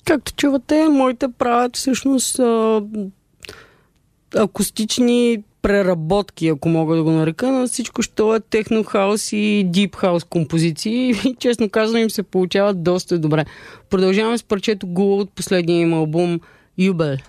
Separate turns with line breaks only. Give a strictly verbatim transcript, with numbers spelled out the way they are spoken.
Както чувате, моите правят всъщност а, акустични преработки, ако мога да го нарека, на всичко, що е техно-хаус и дип-хаус композиции. И честно казвам, им се получават доста добре. Продължаваме с парчето Гула от последния им албум Юбел.